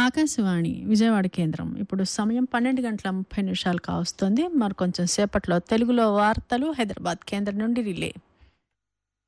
ఆకాశవాణి విజయవాడ కేంద్రం. ఇప్పుడు సమయం 12:30 కావస్తోంది. మరి కొంచెం సేపట్లో తెలుగులో వార్తలు హైదరాబాద్ కేంద్రం నుండి రిలే.